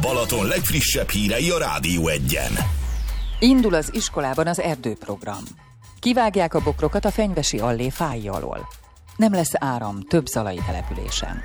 Balaton legfrissebb hírei a Rádió 1-en. Indul az iskolában az erdőprogram. Kivágják a bokrokat a fenyvesi allé fája alól. Nem lesz áram több zalai településen.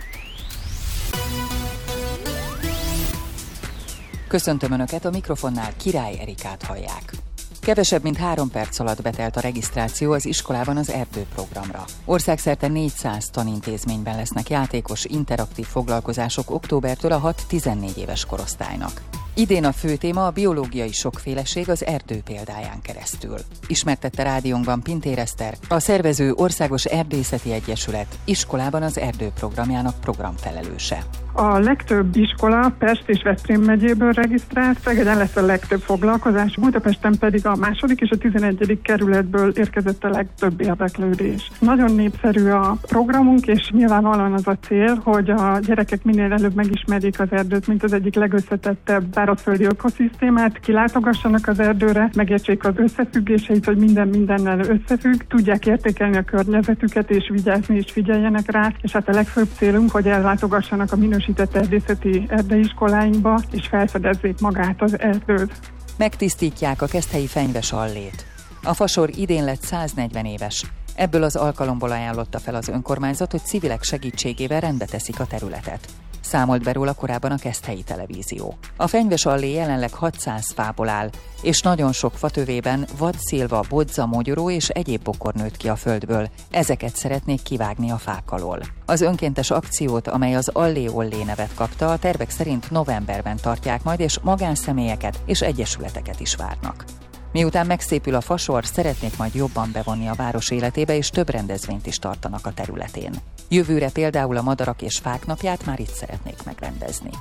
Köszöntöm Önöket, a mikrofonnál Király Erikát hallják. Kevesebb mint 3 perc alatt betelt a regisztráció az iskolában az erdőprogramra. Országszerte 400 tanintézményben lesznek játékos, interaktív foglalkozások októbertől a 6-14 éves korosztálynak. Idén a fő téma a biológiai sokféleség az erdő példáján keresztül. Ismertette rádiónkban Pintér Eszter, a szervező Országos Erdészeti Egyesület iskolában az erdőprogramjának programfelelőse. A legtöbb iskola Pest és Veszprém megyéből regisztrált, Szegeden lesz a legtöbb foglalkozás, Budapesten pedig a 2. és a 11. kerületből érkezett a legtöbb érdeklődés. Nagyon népszerű a programunk, és nyilvánvalóan az a cél, hogy a gyerekek minél előbb megismerjék az erdőt, mint az egyik legösszetettebb szárazföldi ökoszisztémát, kilátogassanak az erdőre, megértsék az összefüggéseit, hogy minden mindennel összefügg, tudják értékelni a környezetüket, és vigyázni és figyeljenek rá, és hát a legfőbb célunk, hogy ellátogassanak a minősített erdészeti erdeiskoláinkba, és felfedezzék magát az erdőt. Megtisztítják a keszthelyi fenyves allét. A fasor idén lett 140 éves. Ebből az alkalomból ajánlotta fel az önkormányzat, hogy civilek segítségével rendbe teszik a területet. Számolt be róla korábban a Keszthelyi Televízió. A fenyves allé jelenleg 600 fából áll, és nagyon sok fatövében vadszilva, bodza, mogyoró és egyéb bokor nőtt ki a földből. Ezeket szeretnék kivágni a fák alól. Az önkéntes akciót, amely az Allé Ollé nevet kapta, a tervek szerint novemberben tartják majd, és magánszemélyeket és egyesületeket is várnak. Miután megszépül a fasor, szeretnék majd jobban bevonni a város életébe, és több rendezvényt is tartanak a területén. Jövőre például a Madarak és Fák napját már itt szeretnék megrendezni.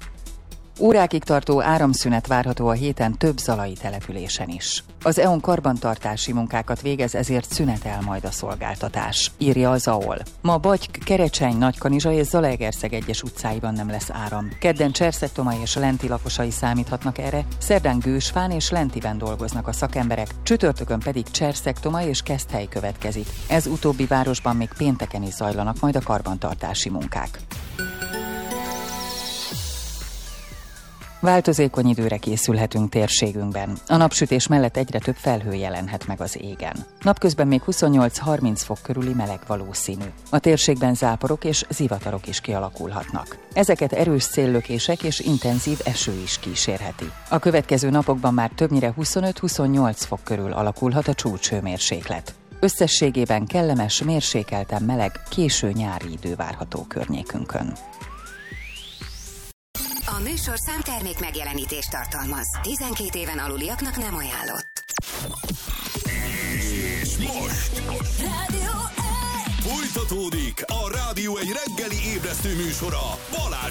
Órákig tartó áramszünet várható a héten több zalai településen is. Az EON karbantartási munkákat végez, ezért szünetel majd a szolgáltatás, írja az AOL. Ma Bagyk, Kerecseny, Nagykanizsa és Zalaegerszeg egyes utcáiban nem lesz áram. Kedden Cserszegtomai és Lenti lakosai számíthatnak erre, szerdán Gősfán és Lentiben dolgoznak a szakemberek, csütörtökön pedig Cserszegtomai és Keszthely következik. Ez utóbbi városban még pénteken is zajlanak majd a karbantartási munkák. Változékony időre készülhetünk térségünkben. A napsütés mellett egyre több felhő jelenhet meg az égen. Napközben még 28-30 fok körüli meleg valószínű. A térségben záporok és zivatarok is kialakulhatnak. Ezeket erős széllökések és intenzív eső is kísérheti. A következő napokban már többnyire 25-28 fok körül alakulhat a csúcshőmérséklet. Összességében kellemes, mérsékelten meleg, késő nyári idő várható környékünkön. A műsorszám termék megjelenítést tartalmaz. 12 éven aluliaknak nem ajánlott. És most Rádió 1! folytatódik a Rádió 1 reggeli ébresztő műsora Balázs